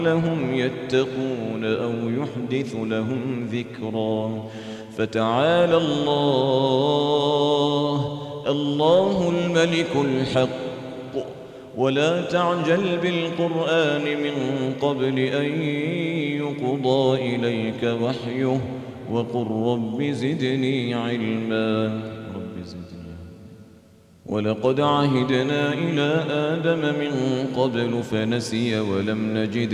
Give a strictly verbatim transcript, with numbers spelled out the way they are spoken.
لعلهم يتقون أو يحدث لهم ذكرا. فتعالى الله الله الملك الحق ولا تعجل بالقرآن من قبل أن يقضى إليك وحيه وقل رب زدني علما رب زدني. ولقد عهدنا إلى آدم من قبل فنسي ولم نجد